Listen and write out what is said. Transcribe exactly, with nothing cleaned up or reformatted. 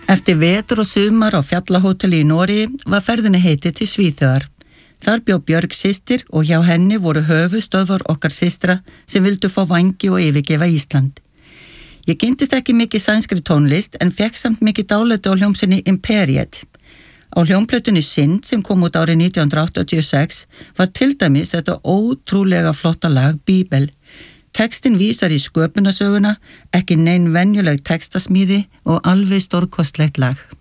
Eftir vetur og sumar á fjallahóteli í Noregi var ferðinni heitið til Svíþjóðar. Þar bjó Björg systir og hjá henni voru höfuðstöðvar okkar systra sem vildu fá vangi og yfirgefa Ísland. Ég kynntist ekki mikið sænskri tónlist en fekk samt mikið dálæti á hljómsinni Imperiet. Á hljómplötunni Synd sem kom út árið nítján hundrað áttatíu og sex var til dæmis þetta ótrúlega flotta lag Bíbel. Textin vísar í sköpunarsöguna, ekki nein venjuleg textasmíði og alveg stórkostlegt lag.